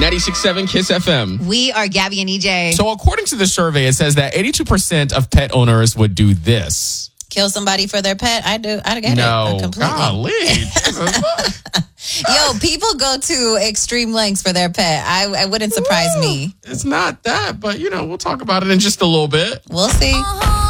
96.7 Kiss FM. We are Gabby and EJ. So according to the survey, it says that 82% of pet owners would do this. Kill somebody for their pet? I do. I get No. it completely. Golly. Yo, people go to extreme lengths for their pet. I wouldn't surprise me. It's not that, but, we'll talk about it in just a little bit. We'll see.